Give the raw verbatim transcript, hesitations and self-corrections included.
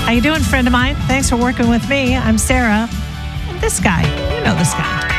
How you doing, friend of mine? Thanks for working with me. I'm Sarah. And this guy, you know this guy.